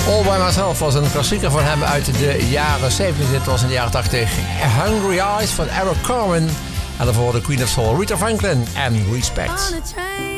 All By Myself was een klassieker van hem uit de jaren 70. Dit was in de jaren 80. Hungry Eyes van Eric Carmen. En daarvoor de Queen of Soul, Rita Franklin en Respect.